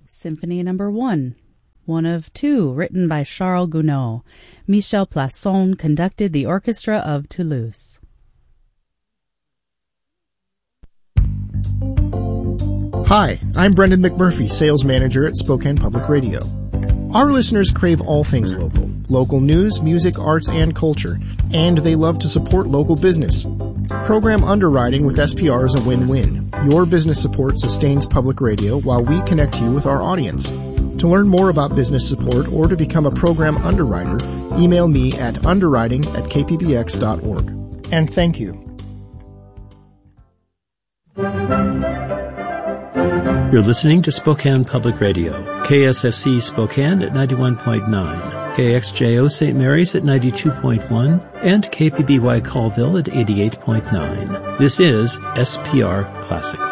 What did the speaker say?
Symphony No. 1, one of two, written by Charles Gounod. Michel Plasson conducted the Orchestra of Toulouse. Hi, I'm Brendan McMurphy, Sales Manager at Spokane Public Radio. Our listeners crave all things local. Local news, music, arts, and culture. And they love to support local business. Program underwriting with SPR is a win-win. Your business support sustains public radio while we connect you with our audience. To learn more about business support or to become a program underwriter, email me at underwriting@kpbx.org. And thank you. You're listening to Spokane Public Radio, KSFC Spokane at 91.9, KXJO St. Mary's at 92.1, and KPBY Colville at 88.9. This is SPR Classical.